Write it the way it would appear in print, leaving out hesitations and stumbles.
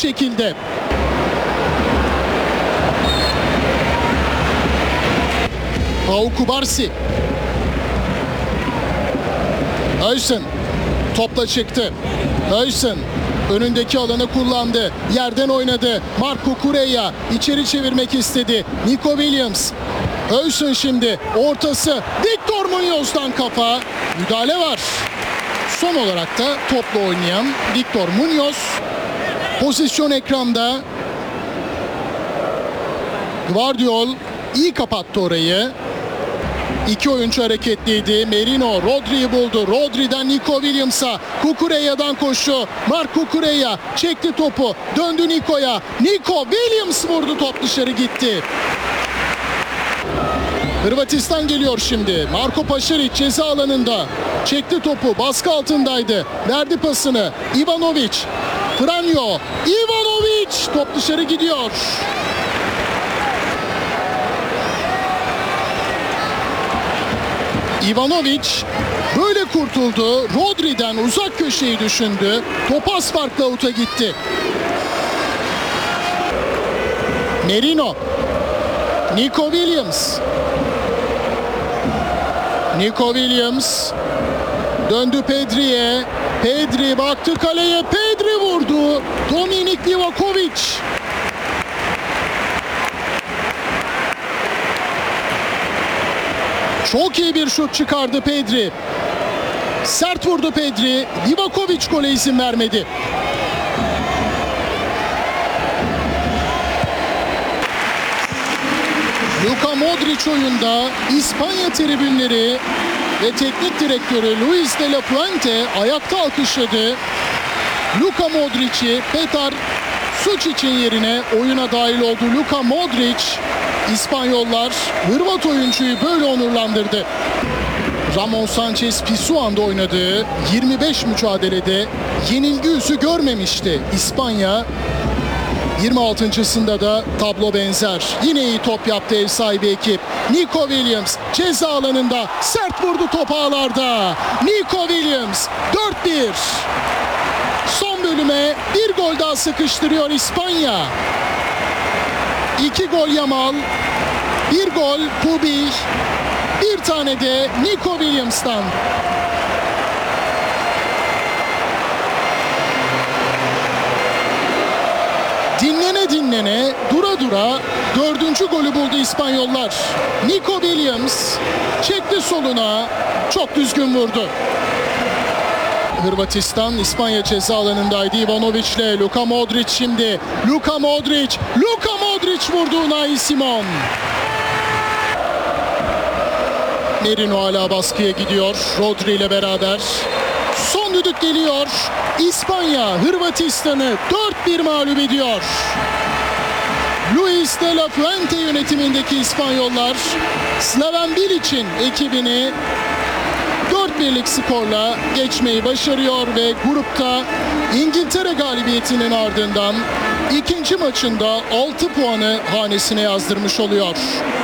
şekilde. Pau Kubarsi. Höysen topla çıktı. Höysen önündeki alanı kullandı. Yerden oynadı. Marco Correa içeri çevirmek istedi. Nico Williams. Höysen şimdi ortası. Victor Muñoz'dan kafa. Müdahale var. Son olarak da topla oynayan Victor Muñoz. Pozisyon ekranda. Gvardiol iyi kapattı orayı. İki oyuncu hareketliydi. Merino Rodri'yi buldu. Rodri'den Nico Williams'a. Cucurella'dan koşu. Marco Correa çekti topu. Döndü Nico'ya. Nico Williams vurdu. Top dışarı gitti. Hırvatistan geliyor şimdi. Marko Pašarić ceza alanında. Çekti topu. Baskı altındaydı. Verdi pasını. Ivanović. Franjo. Ivanović. Top dışarı gidiyor. Ivanović böyle kurtuldu. Rodri'den uzak köşeyi düşündü. Top az farklı avuta gitti. Merino. Nico Williams. Nico Williams. Döndü Pedri'ye. Pedri baktı kaleye. Pedri vurdu. Dominik Livaković. Çok iyi bir şut çıkardı Pedri. Sert vurdu Pedri. Livaković gole izin vermedi. Luka Modric oyunda. İspanya tribünleri ve teknik direktörü Luis de la Fuente ayakta alkışladı. Luka Modric'i Petar Sučic'in yerine oyuna dahil oldu. Luka Modric, İspanyollar Hırvat oyuncuyu böyle onurlandırdı. Ramon Sanchez Pizjuan'da oynadığı 25 mücadelede yenilgi yüzü görmemişti İspanya. 26.sında da tablo benzer. Yine iyi top yaptı ev sahibi ekip. Nico Williams ceza alanında sert vurdu, top ağlarda. Nico Williams 4-1. Son bölüme bir gol daha sıkıştırıyor İspanya. 2 gol Yamal, 1 gol Pubi, bir tane de Nico Williams'tan. Dinlene dura dura 4. golü buldu İspanyollar. Nico Williams çekti soluna, çok düzgün vurdu. Hırvatistan İspanya ceza alanındaydı. Ivanovic'le Luka Modric şimdi. Luka Modric vurdu Unai Simon. Merino hala baskıya gidiyor Rodri ile beraber. Son düdük geliyor. İspanya Hırvatistan'ı 4-1 mağlup ediyor. Luis de la Fuente yönetimindeki İspanyollar Slaven Bilic'in ekibini 4-1'lik skorla geçmeyi başarıyor ve grupta İngiltere galibiyetinin ardından ikinci maçında 6 puanı hanesine yazdırmış oluyor.